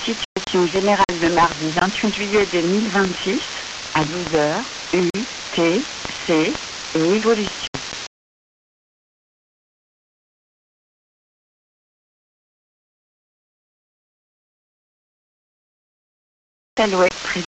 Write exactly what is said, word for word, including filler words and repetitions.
situation générale de mardi vingt-huit juillet deux mille vingt-six, à douze heures, U, T, C, et évolution. Alouette